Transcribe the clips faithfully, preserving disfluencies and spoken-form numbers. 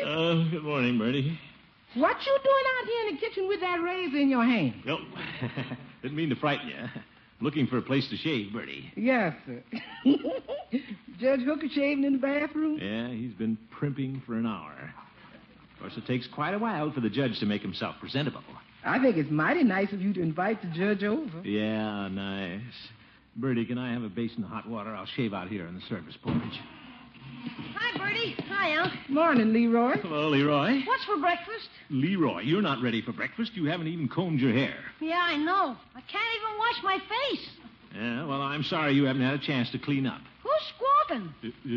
Uh, good morning, Bertie. What you doing out here in the kitchen with that razor in your hand? Oh, didn't mean to frighten you. Looking for a place to shave, Bertie. Yes, sir. Judge Hooker shaving in the bathroom? Yeah, he's been primping for an hour. Of course, it takes quite a while for the judge to make himself presentable. I think it's mighty nice of you to invite the judge over. Yeah, nice. Bertie, can I have a basin of hot water? I'll shave out here on the service porch. Hi, Bertie. Hi, Al. Morning, Leroy. Hello, Leroy. What's for breakfast? Leroy, you're not ready for breakfast. You haven't even combed your hair. Yeah, I know. I can't even wash my face. Yeah, well, I'm sorry you haven't had a chance to clean up. Who's squawking?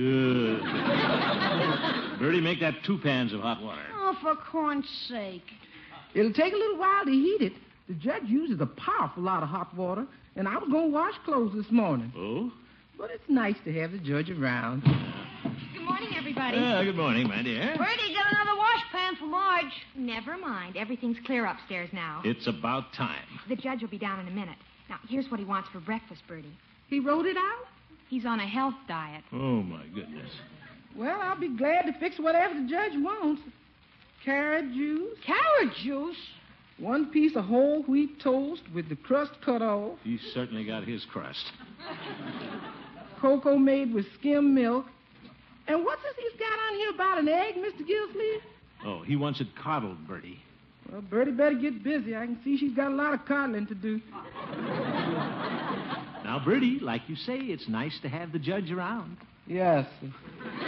Uh, Bertie, make that two pans of hot water. Oh, for corn's sake. It'll take a little while to heat it. The judge uses a powerful lot of hot water, and I was going to wash clothes this morning. Oh? But it's nice to have the judge around. Good morning, everybody. Uh, good morning, my dear. Bertie, get another washpan for Marge. Never mind. Everything's clear upstairs now. It's about time. The judge will be down in a minute. Now, here's what he wants for breakfast, Bertie. He wrote it out? He's on a health diet. Oh, my goodness. Well, I'll be glad to fix whatever the judge wants. Carrot juice, Carrot juice? one piece of whole wheat toast with the crust cut off, He's certainly got his crust. cocoa made with skim milk. And what's this he's got on here about an egg, Mister Gillsleeve? Oh, he wants it coddled, Bertie. Well, Bertie better get busy. I can see she's got a lot of coddling to do. Now, Bertie, like you say, it's nice to have the judge around. Yes, sir.